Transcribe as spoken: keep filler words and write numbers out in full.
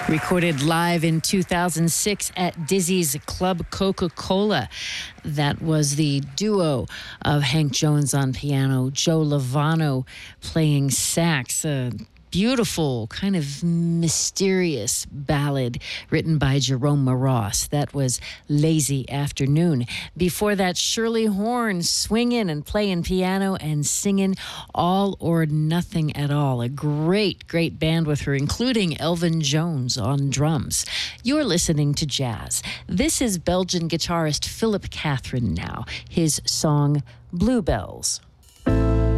Recorded live in two thousand six at Dizzy's Club Coca-Cola. That was the duo of Hank Jones on piano, Joe Lovano playing sax. A beautiful, kind of mysterious ballad written by Jerome Moross. That was Lazy Afternoon. Before that, Shirley Horn swinging and playing piano and singing All or Nothing at All. A great, great band with her, including Elvin Jones on drums. You're listening to jazz. This is Belgian guitarist Philip Catherine now. His song, Bluebells.